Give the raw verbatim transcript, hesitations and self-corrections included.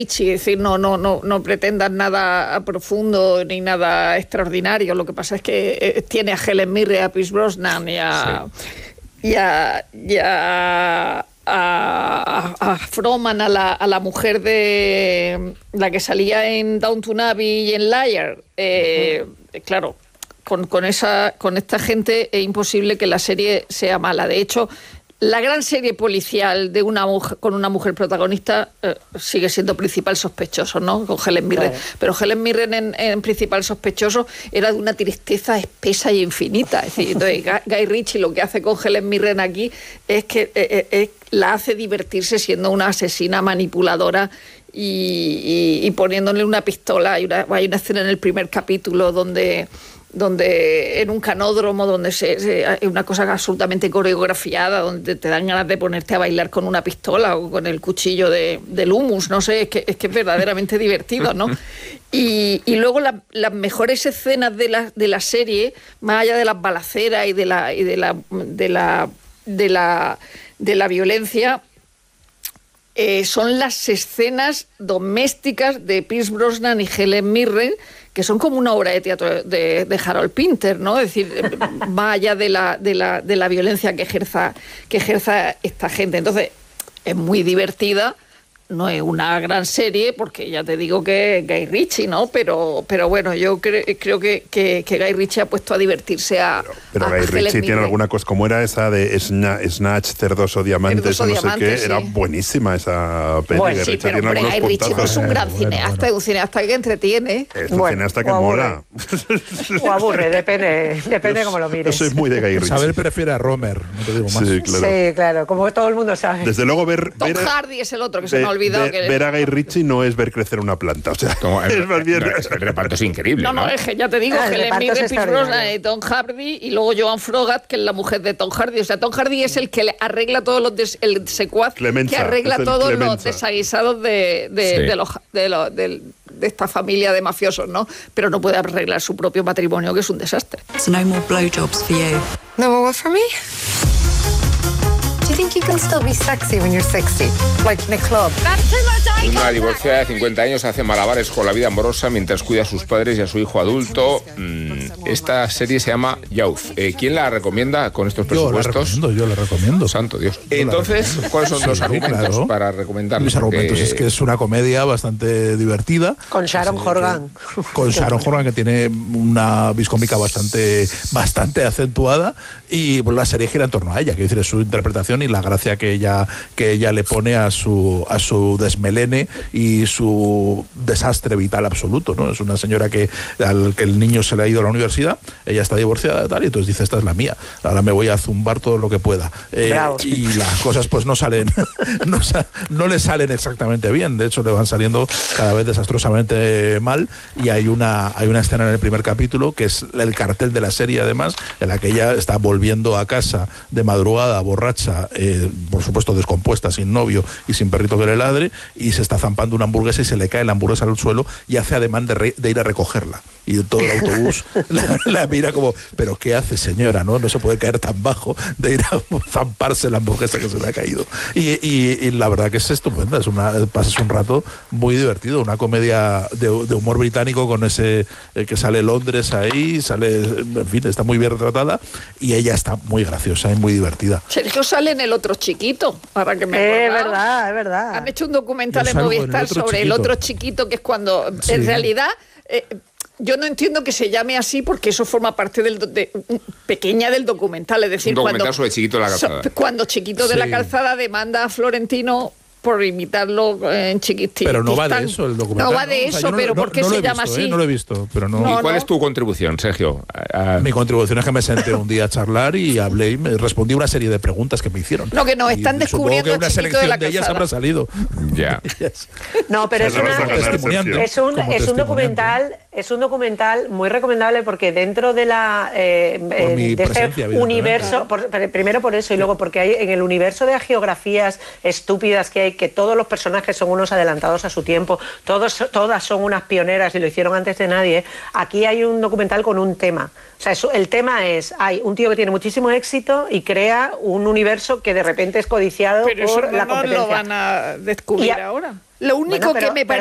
Es decir, no, no, no, no pretendan nada profundo ni nada extraordinario. Lo que pasa es que eh, tiene a Helen Mirren, a Pierce Brosnan y a, sí. y a, y a, a, a, a Froman, a la, a la mujer de la que salía en Downton Abbey y en Liar. Eh, uh-huh. Claro, con, con, esa, con esta gente es imposible que la serie sea mala. De hecho, la gran serie policial de una mujer, con una mujer protagonista eh, sigue siendo principal sospechoso, ¿no? Con Helen Mirren. Claro. Pero Helen Mirren en, en principal sospechoso era de una tristeza espesa y infinita. Es decir, entonces Guy Ritchie lo que hace con Helen Mirren aquí es que eh, eh, la hace divertirse siendo una asesina manipuladora y, y, y poniéndole una pistola. Hay una, hay una escena en el primer capítulo donde... donde en un canódromo donde se, se hay una cosa absolutamente coreografiada, donde te dan ganas de ponerte a bailar con una pistola o con el cuchillo de, del hummus, no sé, es que es, que es verdaderamente divertido, ¿no? Y, y luego la, las mejores escenas de la, de la serie, más allá de las balaceras y de la y de la de la de la, de la violencia, eh, son las escenas domésticas de Pierce Brosnan y Helen Mirren, que son como una obra de teatro de, de Harold Pinter, ¿no? Es decir, más allá de la, de la, de la violencia que ejerza, que ejerza esta gente. Entonces, es muy divertida. No es una gran serie, porque ya te digo que es Guy Ritchie, ¿no? Pero, pero bueno, yo cre- creo que, que, que Guy Ritchie ha puesto a divertirse a Pero, pero a Guy Ritchie tiene alguna cosa, como era esa de Sna- Snatch, Cerdos o Diamantes, Cerdos o no Diamantes, sé qué, sí. era buenísima esa peli. Bueno, Guy sí, Ritchie pero tiene hombre, algunos Guy Ritchie no es un gran Bueno, cineasta, bueno. es un cineasta que entretiene. Es un Bueno, cineasta que o aburre. mola. O aburre, depende, depende Yo- cómo lo Yo mires. soy muy de Guy Ritchie. Isabel prefiere a Romer, no te digo más. Sí, claro. Sí, claro, como todo el mundo sabe. Desde luego ver, Tom ver, Hardy es el otro que se ve- me ha olvidado. ve- que ver a Guy Ritchie no es ver crecer una planta, o sea, Como el, es más bien... no, es que el reparto es increíble, No, ¿no? no, es que ya te digo, Ah, el Helen reparto Mirren, es Pierce Brosnan extraordinario. y Tom Hardy, y luego Joan Frogat, que es la mujer de Tom Hardy. O sea, Tom Hardy es el que le arregla todos los des, el secuaz Clemenza, que arregla es el todos Clemenza. los desaguisados de, de, Sí. de, los, de, los, de, de esta familia de mafiosos, ¿no? Pero no puede arreglar su propio matrimonio, que es un desastre. So no more blowjobs for you. No more what for me? Do you think you can still be sexy when you're sixty? Like in a club? Una divorciada de cincuenta años hace malabares con la vida amorosa mientras cuida a sus padres y a su hijo adulto. Mm, esta serie se llama Youth. Eh, ¿Quién la recomienda con estos Yo la presupuestos? recomiendo, yo la recomiendo. Santo Dios. la Entonces, ¿cuáles son los Sí, argumentos claro. para recomendarla? Mis argumentos Porque- es que es una comedia bastante divertida. Con Sharon Sí, Horgan. que- Con Sharon Horgan, que tiene una vis cómica bastante, bastante acentuada, y pues, la serie gira en torno a ella, que decir, es su interpretación y la gracia que ella, que ella le pone a su, a su desmelene y su desastre vital absoluto, ¿no? Es una señora que al que el niño se le ha ido a la universidad, ella está divorciada tal, y entonces dice, esta es la mía, ahora me voy a zumbar todo lo que pueda. Eh, Bravo. y las cosas pues no salen, no, sa- no le salen exactamente bien, de hecho le van saliendo cada vez desastrosamente mal, y hay una, hay una escena en el primer capítulo que es el cartel de la serie, además, en la que ella está volviendo a casa de madrugada, borracha, eh, por supuesto descompuesta, sin novio y sin perrito que le ladre, y se está zampando una hamburguesa y se le cae la hamburguesa al suelo y hace ademán de, re- de ir a recogerla, y todo el autobús la, la mira como, pero ¿qué hace, señora? No, no se puede caer tan bajo de ir a zamparse la hamburguesa que se le ha caído. Y, y, y la verdad que es estupenda, es una, pasas un rato muy divertido, una comedia de, de humor británico con ese eh, que sale Londres ahí, sale, en fin, está muy bien retratada, y ella está muy graciosa y muy divertida. Sergio sale en El Otro Chiquito, para que me Es acordaba. verdad, es verdad. Han hecho un documental Yo en salgo en El Movistar Otro sobre El Chiquito. Otro Chiquito, que es cuando, Sí. en realidad, eh, yo no entiendo que se llame así, porque eso forma parte del do- de, pequeña del documental. Es decir, Un documental cuando, sobre Chiquito de la Calzada. so- cuando Chiquito de Sí. la Calzada demanda a Florentino por imitarlo en Chiquitito. Pero no va de eso el documental. No va de O sea, eso, yo no- pero no- ¿por qué no lo se he llama visto, así? ¿eh? No lo he visto, pero no. No, ¿Y cuál no. es tu contribución, Sergio? A- a- Mi contribución es que me senté un día a charlar y hablé y me respondí una serie de preguntas que me hicieron. No, que nos Y están descubriendo supongo que una el Chiquito de selección la de ellas Calzada. habrá salido. Ya. No, pero es, Se la vas a una, ganar, testimoniando. Sergio. es un, Como es un testimoniante. documental, es un documental muy recomendable, porque dentro de la eh, eh, mi de presencia, este evidentemente. universo, por- pero primero por eso, y luego porque hay en el universo de geografías estúpidas que hay, que todos los personajes son unos adelantados a su tiempo, todos, todas son unas pioneras y lo hicieron antes de nadie. Aquí hay un documental con un tema. O sea, eso- el tema es, hay un tío que tiene muchísimo éxito y crea un universo que de repente es codiciado Pero eso por no la nos competencia. lo van a descubrir Y a- ahora. Lo único Bueno, pero- que me pero